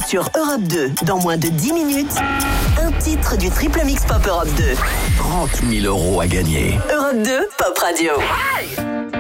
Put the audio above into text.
Sur Europe 2, dans moins de 10 minutes, un titre du Triple Mix Pop Europe 2. 30 000 € à gagner. Europe 2, Pop Radio.